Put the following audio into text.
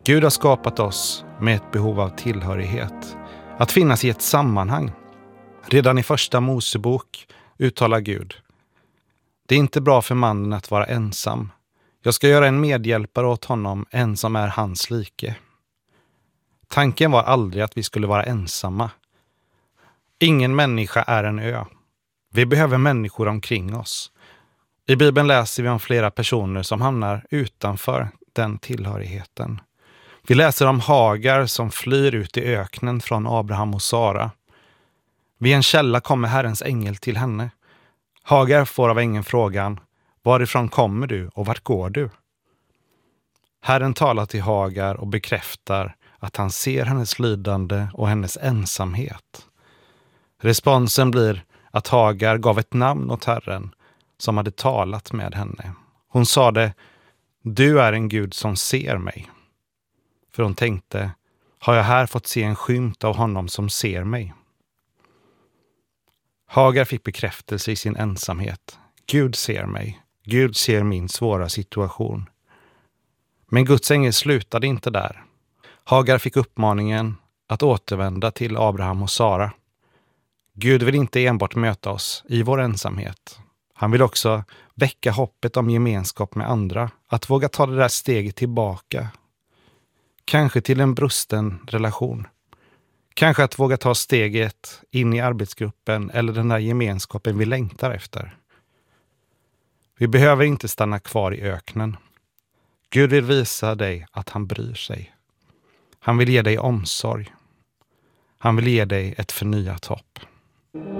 Gud har skapat oss med ett behov av tillhörighet, att finnas i ett sammanhang. Redan i första Mosebok uttalar Gud: det är inte bra för mannen att vara ensam. Jag ska göra en medhjälpare åt honom, en som är hans like. Tanken var aldrig att vi skulle vara ensamma. Ingen människa är en ö. Vi behöver människor omkring oss. I Bibeln läser vi om flera personer som hamnar utanför den tillhörigheten. Vi läser om Hagar som flyr ut i öknen från Abraham och Sara. Vid en källa kommer Herrens ängel till henne. Hagar får av ängeln frågan: varifrån kommer du och vart går du? Herren talar till Hagar och bekräftar att han ser hennes lidande och hennes ensamhet. Responsen blir att Hagar gav ett namn åt Herren som hade talat med henne. Hon sade: du är en Gud som ser mig. För hon tänkte: har jag här fått se en skymt av honom som ser mig? Hagar fick bekräftelse i sin ensamhet. Gud ser mig. Gud ser min svåra situation. Men Guds ängel slutade inte där. Hagar fick uppmaningen att återvända till Abraham och Sara. Gud vill inte enbart möta oss i vår ensamhet. Han vill också väcka hoppet om gemenskap med andra. Att våga ta det där steget tillbaka. Kanske till en brusten relation. Kanske att våga ta steget in i arbetsgruppen eller den där gemenskapen vi längtar efter. Vi behöver inte stanna kvar i öknen. Gud vill visa dig att han bryr sig. Han vill ge dig omsorg. Han vill ge dig ett förnyat hopp.